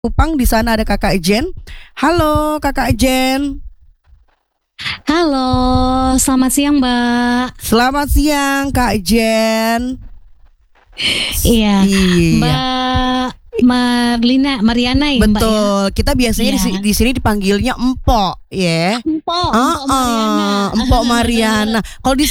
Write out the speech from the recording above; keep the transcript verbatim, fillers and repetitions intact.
Kupang. Di sana ada Kakak Jen. Halo Kakak Jen. Halo, selamat siang Mbak. Selamat siang Kak Jen. Iya, Iya. Mbak Marlina, Mariana ya Mbak ya. Betul. Kita biasanya di, Iya. si- di sini dipanggilnya Empok, ya. Empok, Oh, Empok Mariana. Empok Mariana. Kalau di